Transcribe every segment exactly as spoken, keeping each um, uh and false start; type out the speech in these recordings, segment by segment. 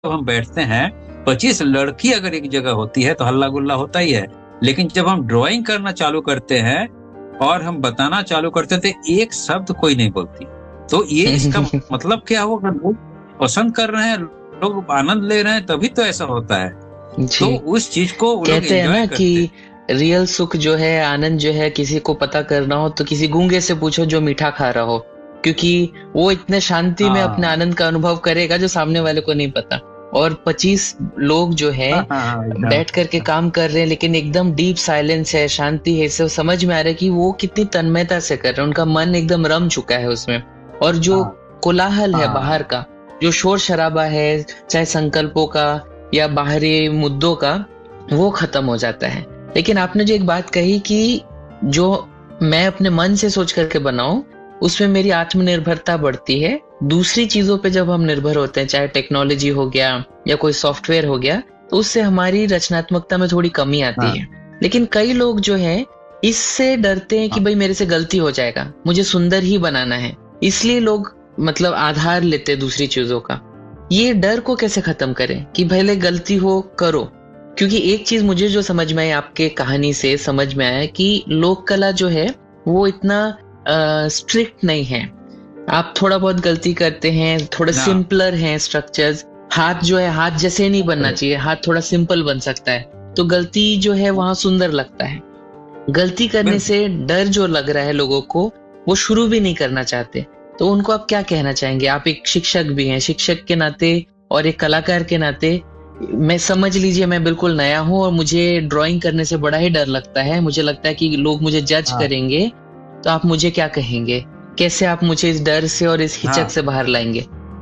हम बैठते हैं, पच्चीस लड़की अगर एक जगह होती है तो हल्ला गुल्ला होता ही है, लेकिन जब हम ड्राइंग करना चालू करते हैं और हम बताना चालू करते थे, एक शब्द कोई नहीं बोलती। तो ये इसका मतलब क्या हुआ, लोग पसंद कर रहे हैं, लोग आनंद ले रहे हैं, तभी तो ऐसा होता है। तो उस चीज को वो लोग कहते हैं ना एंजॉय करते हैं। कि रियल सुख जो है, आनंद जो है, किसी को पता करना हो तो किसी गूंगे से पूछो जो मीठा खा रहा हो, क्योंकि वो इतने शांति में अपने हाँ आनंद का अनुभव करेगा जो सामने वाले को नहीं पता। और पच्चीस लोग जो है हाँ हाँ हाँ, एकदम। बैठ करके काम कर रहे हैं, लेकिन एकदम डीप साइलेंस है, शांति है, इससे समझ में आ रहा है कि वो कितनी तन्मयता से कर रहे हैं, उनका मन एकदम रम चुका है उसमें। और जो हाँ कोलाहल है हाँ बाहर का, जो शोर शराबा है, चाहे संकल्पों का या बाहरी मुद्दों का, वो खत्म हो जाता है। लेकिन आपने जो एक बात कही कि जो मैं अपने मन से सोच करके बनाऊं, उसमें मेरी आत्मनिर्भरता बढ़ती है। दूसरी चीजों पे जब हम निर्भर होते हैं, चाहे टेक्नोलॉजी हो गया या कोई सॉफ्टवेयर हो गया, तो उससे हमारी रचनात्मकता में थोड़ी कमी आती हाँ है। लेकिन कई लोग जो है इससे डरते हैं कि हाँ भाई मेरे से गलती हो जाएगा, मुझे सुंदर ही बनाना है, इसलिए लोग मतलब आधार लेते हैं दूसरी चीजों का। ये डर को कैसे खत्म करें कि भले गलती हो करो? क्योंकि एक चीज मुझे जो समझ में आई, आपके कहानी से समझ में आया कि लोक कला जो है वो इतना स्ट्रिक्ट नहीं है। आप थोड़ा बहुत गलती करते हैं, थोड़ा ना, सिंपलर हैं स्ट्रक्चर्स। हाथ जो है हाथ जैसे नहीं बनना चाहिए, हाथ थोड़ा सिंपल बन सकता है, तो गलती जो है वहां सुंदर लगता है। गलती करने बिल्कुल। से डर जो लग रहा है लोगों को, वो शुरू भी नहीं करना चाहते। तो उनको आप क्या कहना चाहेंगे? आप एक शिक्षक भी हैं, शिक्षक के नाते और एक कलाकार के नाते, मैं समझ लीजिए मैं बिल्कुल नया हूं और मुझे ड्राइंग करने से बड़ा ही डर लगता है, मुझे लगता है कि लोग मुझे जज हाँ करेंगे, तो आप मुझे क्या कहेंगे? कैसे आप मुझे इस डर से और इस हिचक हाँ से बाहर लाएंगे?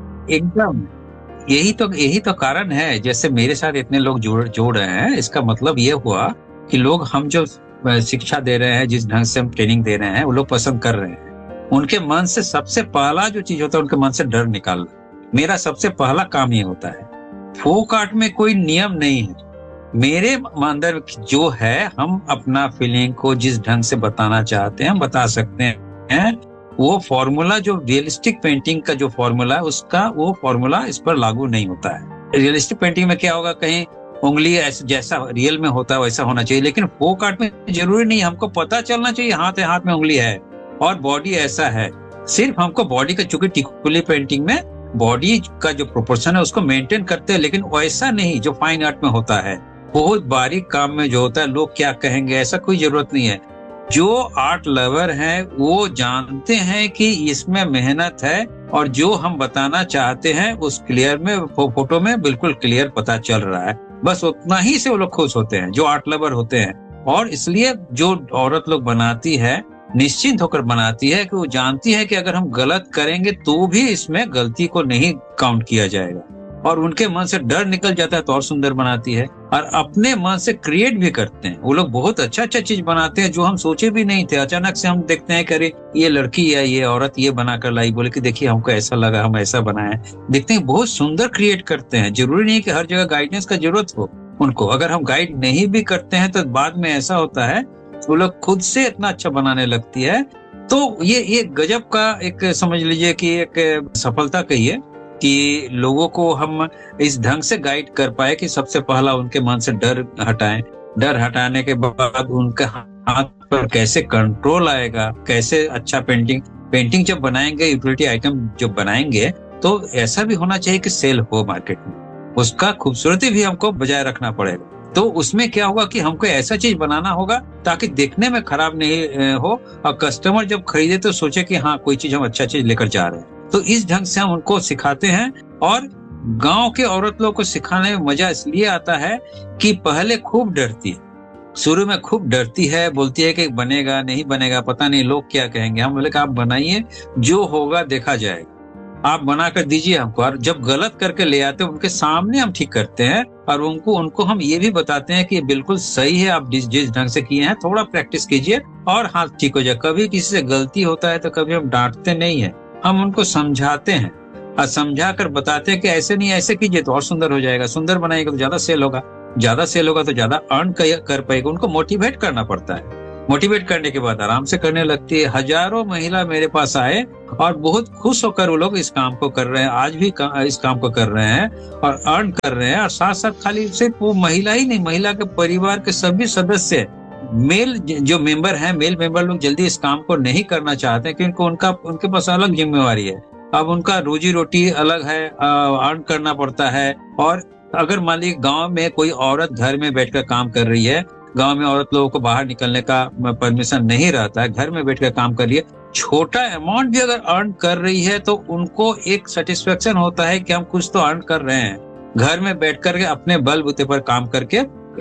एकदम। यही तो यही तो कारण है, जैसे मेरे साथ इतने लोग जुड़ जोड़ रहे हैं, इसका मतलब ये हुआ कि लोग, हम जो शिक्षा दे रहे हैं, जिस ढंग से हम ट्रेनिंग दे रहे हैं, वो लोग पसंद कर रहे हैं। उनके मन से सबसे पहला जो चीज होता है, उनके मन से डर निकालना मेरा सबसे पहला काम ये होता है। फोक आर्ट में कोई नियम नहीं है। मेरे अंदर जो है, हम अपना फीलिंग को जिस ढंग से बताना चाहते हैं हम बता सकते हैं। वो फॉर्मूला जो रियलिस्टिक पेंटिंग का जो फॉर्मूला है, उसका वो फॉर्मूला इस पर लागू नहीं होता है। रियलिस्टिक पेंटिंग में क्या होगा, कहीं उंगली ऐसे जैसा रियल में होता है वैसा होना चाहिए, लेकिन फोक आर्ट में जरूरी नहीं। हमको पता चलना चाहिए हाथ है, हाथ में उंगली है और बॉडी ऐसा है। सिर्फ हमको बॉडी का, चूंकि टिकुली पेंटिंग में बॉडी का जो प्रोपोर्शन है उसको मेंटेन करते हैं, लेकिन वैसा नहीं जो फाइन आर्ट में होता है। बहुत बारीक काम में जो होता है, लोग क्या कहेंगे, ऐसा कोई जरूरत नहीं है। जो आर्ट लवर हैं वो जानते हैं कि इसमें मेहनत है, और जो हम बताना चाहते हैं उस क्लियर में, फोटो में बिल्कुल क्लियर पता चल रहा है। बस उतना ही से वो लोग खुश होते हैं जो आर्ट लवर होते हैं। और इसलिए जो औरत लोग बनाती है, निश्चिंत होकर बनाती है कि वो जानती है कि अगर हम गलत करेंगे तो भी इसमें गलती को नहीं काउंट किया जाएगा, और उनके मन से डर निकल जाता है तो और सुंदर बनाती है। और अपने मन से क्रिएट भी करते हैं वो लोग, बहुत अच्छा अच्छा चीज बनाते हैं जो हम सोचे भी नहीं थे। अचानक से हम देखते हैं कि अरे ये लड़की या ये औरत ये बना कर लाई, बोले कि देखिए हमको ऐसा लगा, हम ऐसा बनाए। देखते हैं बहुत सुंदर क्रिएट करते हैं। जरूरी नहीं कि हर जगह गाइडेंस का जरूरत हो उनको। अगर हम गाइड नहीं भी करते हैं तो बाद में ऐसा होता है वो लोग खुद से इतना अच्छा बनाने लगती है। तो ये ये गजब का एक, समझ लीजिए कि एक सफलता कहिए कि लोगों को हम इस ढंग से गाइड कर पाए कि सबसे पहला उनके मन से डर हटाएं। डर हटाने के बाद उनके हाथ पर कैसे कंट्रोल आएगा, कैसे अच्छा पेंटिंग पेंटिंग जब बनाएंगे, यूटिलिटी आइटम जब बनाएंगे, तो ऐसा भी होना चाहिए कि सेल हो मार्केट में, उसका खूबसूरती भी हमको बजाय रखना पड़ेगा। तो उसमें क्या होगा कि हमको ऐसा चीज बनाना होगा ताकि देखने में खराब नहीं हो, और कस्टमर जब खरीदे तो सोचे कि हाँ कोई चीज हम अच्छा चीज लेकर जा रहे हैं। तो इस ढंग से हम उनको सिखाते हैं। और गांव के औरत लोग को सिखाने में मजा इसलिए आता है कि पहले खूब डरती है, शुरू में खूब डरती है, बोलती है कि बनेगा नहीं बनेगा, पता नहीं लोग क्या कहेंगे। हम बोले कि आप बनाइए, जो होगा देखा जाएगा, आप बना कर दीजिए हमको। और जब गलत करके ले आते हैं उनके सामने हम ठीक करते हैं, और उनको उनको हम ये भी बताते हैं कि ये बिल्कुल सही है, आप जिस जिस ढंग से किए हैं थोड़ा प्रैक्टिस कीजिए और हाथ ठीक हो जाए। कभी किसी से गलती होता है तो कभी हम डांटते नहीं है, हम उनको समझाते हैं और समझा कर बताते हैं कि ऐसे नहीं ऐसे कीजिए तो और सुंदर हो जाएगा, सुंदर बनाएगा तो ज्यादा सेल होगा, ज्यादा सेल होगा तो ज्यादा अर्न कर पाएगा। उनको मोटिवेट करना पड़ता है। मोटिवेट करने के बाद आराम से करने लगती है। हजारों महिला मेरे पास आए और बहुत खुश होकर वो लोग इस काम को कर रहे हैं, आज भी का, इस काम को कर रहे हैं और अर्न कर रहे हैं। और साथ साथ खाली सिर्फ वो महिला ही नहीं, महिला के परिवार के सभी सदस्य, मेल जो मेंबर हैं, मेल मेंबर लोग जल्दी इस काम को नहीं करना चाहते क्योंकि उनका उनके पास अलग जिम्मेवारी है। अब उनका रोजी रोटी अलग है, अर्न करना पड़ता है। और अगर मान लीजिए गाँव में कोई औरत घर में बैठकर काम कर रही है, गांव में औरत लोगों को बाहर निकलने का परमिशन नहीं रहता है, घर में बैठकर काम कर रही है, छोटा अमाउंट भी अगर अर्न कर रही है तो उनको एक सेटिस्फेक्शन होता है कि हम कुछ तो अर्न कर रहे हैं, घर में बैठ करके अपने बलबूते पर काम करके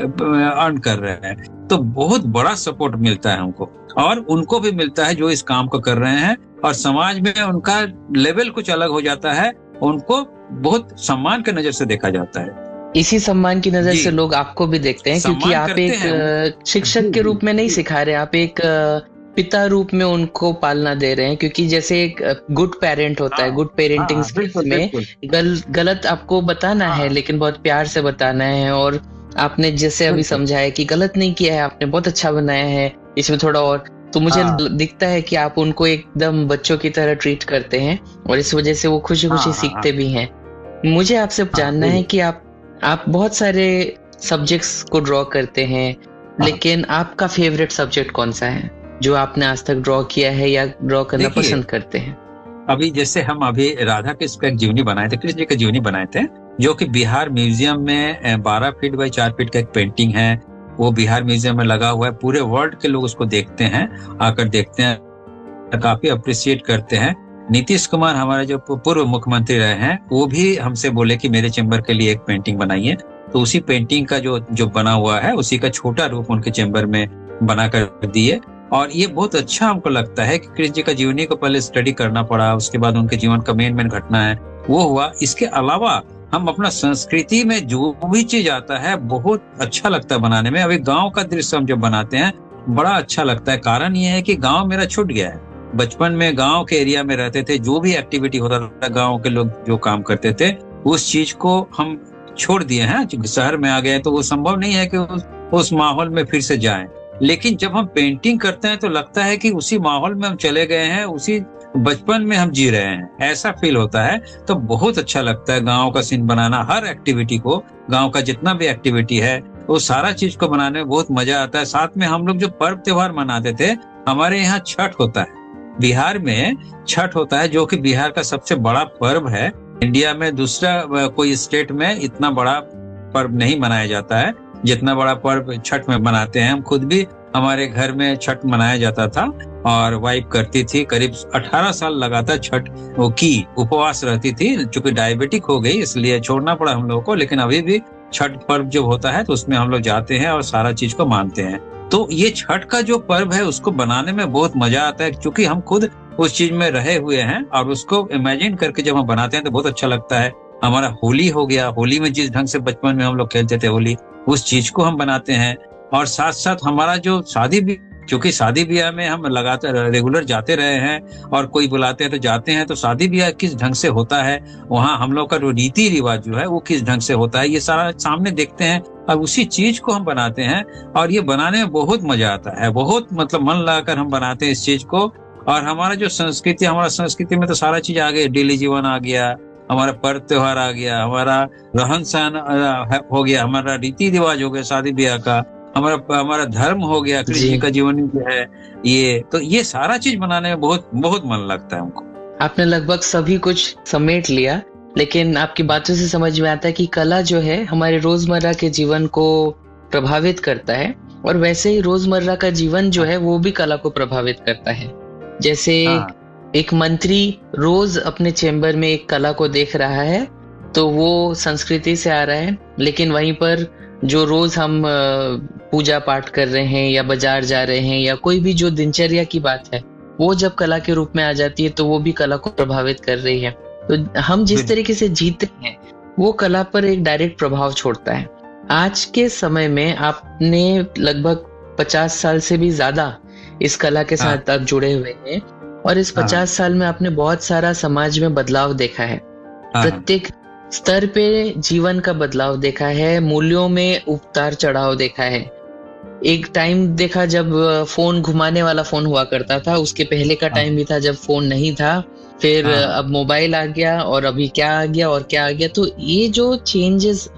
अर्न कर रहे हैं। तो बहुत बड़ा सपोर्ट मिलता है हमको और उनको भी मिलता है जो इस काम को कर रहे हैं। और समाज में उनका लेवल कुछ अलग हो जाता है, उनको बहुत सम्मान के नजर से देखा जाता है। इसी सम्मान की नजर से लोग आपको भी देखते हैं क्योंकि आप एक शिक्षक के रूप में नहीं सिखा रहे, आप एक पिता रूप में उनको पालना दे रहे हैं। क्योंकि जैसे एक गुड पेरेंट होता है, गुड पेरेंटिंग स्किल्स में गल, गलत आपको बताना है लेकिन बहुत प्यार से बताना है। और आपने जैसे अभी समझाया कि गलत नहीं किया है, आपने बहुत अच्छा बनाया है, इसमें थोड़ा और, तो मुझे दिखता है कि आप उनको एकदम बच्चों की तरह ट्रीट करते हैं और इस वजह से वो खुशी खुशी सीखते भी हैं। मुझे आपसे जानना है कि आप आप बहुत सारे सब्जेक्ट्स को ड्रॉ करते हैं, लेकिन आपका फेवरेट सब्जेक्ट कौन सा है जो आपने आज तक ड्रॉ किया है या ड्रॉ करना पसंद करते हैं? अभी जैसे हम अभी राधा कृष्ण का एक जीवनी बनाए थे, कृष्ण जी का जीवनी बनाए थे, जो कि बिहार म्यूजियम में बारह फीट बाई चार फीट का एक पेंटिंग है। वो बिहार म्यूजियम में लगा हुआ है, पूरे वर्ल्ड के लोग उसको देखते हैं, आकर देखते हैं, काफी अप्रिशिएट करते हैं। नीतीश कुमार हमारे जो पूर्व मुख्यमंत्री रहे हैं, वो भी हमसे बोले कि मेरे चेंबर के लिए एक पेंटिंग बनाइए। तो उसी पेंटिंग का जो जो बना हुआ है, उसी का छोटा रूप उनके चेंबर में बना कर दिए। और ये बहुत अच्छा हमको लगता है कि कृष्ण जी का जीवनी को पहले स्टडी करना पड़ा, उसके बाद उनके जीवन का मेन मेन घटना है वो हुआ। इसके अलावा हम अपना संस्कृति में जो भी चीज आता है बहुत अच्छा लगता है बनाने में। अभी गाँव का दृश्य हम जब बनाते हैं बड़ा अच्छा लगता है। कारण ये है कि गाँव मेरा छूट गया है। बचपन में गांव के एरिया में रहते थे, जो भी एक्टिविटी होता था गांव के लोग जो काम करते थे, उस चीज को हम छोड़ दिए हैं। शहर में आ गए तो वो संभव नहीं है कि उस, उस माहौल में फिर से जाएं। लेकिन जब हम पेंटिंग करते हैं तो लगता है कि उसी माहौल में हम चले गए हैं, उसी बचपन में हम जी रहे हैं, ऐसा फील होता है। तो बहुत अच्छा लगता है गाँव का सीन बनाना। हर एक्टिविटी को, गाँव का जितना भी एक्टिविटी है वो सारा चीज को बनाने में बहुत मजा आता है। साथ में हम लोग जो पर्व त्योहार मनाते थे, हमारे यहाँ छठ होता है, बिहार में छठ होता है, जो कि बिहार का सबसे बड़ा पर्व है। इंडिया में दूसरा कोई स्टेट में इतना बड़ा पर्व नहीं मनाया जाता है जितना बड़ा पर्व छठ में मनाते हैं। हम खुद भी, हमारे घर में छठ मनाया जाता था और वाइफ करती थी। करीब अठारह साल लगातार छठ वो की उपवास रहती थी। चूंकि डायबिटिक हो गई इसलिए छोड़ना पड़ा हम लोगों को, लेकिन अभी भी छठ पर्व जब होता है तो उसमें हम लोग जाते हैं और सारा चीज को मानते हैं। तो ये छठ का जो पर्व है उसको बनाने में बहुत मजा आता है, क्योंकि हम खुद उस चीज में रहे हुए हैं और उसको इमेजिन करके जब हम बनाते हैं तो बहुत अच्छा लगता है। हमारा होली हो गया, होली में जिस ढंग से बचपन में हम लोग खेलते थे होली, उस चीज को हम बनाते हैं। और साथ साथ हमारा जो शादी भी, क्योंकि शादी ब्याह में हम लगातार रेगुलर जाते रहे हैं और कोई बुलाते हैं तो जाते हैं, तो शादी ब्याह किस ढंग से होता है, वहाँ हम लोग का जो रीति रिवाज जो है वो किस ढंग से होता है, ये सारा सामने देखते हैं और उसी चीज को हम बनाते हैं। और ये बनाने में बहुत मजा आता है, बहुत मतलब मन लगाकर हम बनाते हैं इस चीज को। और हमारा जो संस्कृति, हमारा संस्कृति में तो सारा चीज आ गया, डेली जीवन आ गया, हमारा पर्व त्योहार आ गया, हमारा रहन सहन हो गया, हमारा रीति रिवाज हो गया शादी ब्याह का, हमारा हमारा धर्म हो गया, कृष्ण का जीवन जो है ये। तो ये सारा चीज बनाने में बहुत बहुत मन लगता है हमको। आपने लगभग सभी कुछ समेट लिया, लेकिन आपकी बातों से समझ में आता है कि कला जो है हमारे रोजमर्रा के जीवन को प्रभावित करता है, और वैसे ही रोजमर्रा का जीवन जो है वो भी कला को प्रभावित करता है। जैसे हाँ। एक मंत्री रोज अपने चेंबर में एक कला को देख रहा है तो वो संस्कृति से आ रहा है, लेकिन वहीं पर जो रोज हम पूजा पाठ कर रहे हैं या बाजार जा रहे हैं या कोई भी जो दिनचर्या की बात है, वो जब कला के रूप में आ जाती है तो वो भी कला को प्रभावित कर रही है। तो हम जिस तरीके से जीते हैं वो कला पर एक डायरेक्ट प्रभाव छोड़ता है। आज के समय में आपने लगभग पचास साल से भी ज्यादा इस कला के साथ आप जुड़े हुए हैं, और इस पचास साल में आपने बहुत सारा समाज में बदलाव देखा है, प्रत्येक स्तर पे जीवन का बदलाव देखा है, मूल्यों में उतार चढ़ाव देखा है। एक टाइम देखा जब फोन घुमाने वाला फोन हुआ करता था, उसके पहले का हाँ टाइम भी था जब फोन नहीं था, फिर हाँ हाँ अब मोबाइल आ गया और अभी क्या आ गया और क्या आ गया। तो ये जो चेंजेस